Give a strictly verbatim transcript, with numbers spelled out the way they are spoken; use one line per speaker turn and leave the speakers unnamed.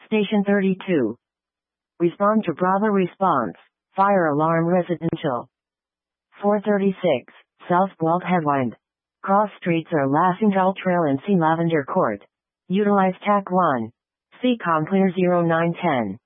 Station thirty-two. Respond to Bravo response. Fire alarm residential. four thirty-six. South Guelph Headwind. Cross streets are Lassingdale Trail and C Lavender Court. Utilize T A C one. C Com Clear zero nine ten.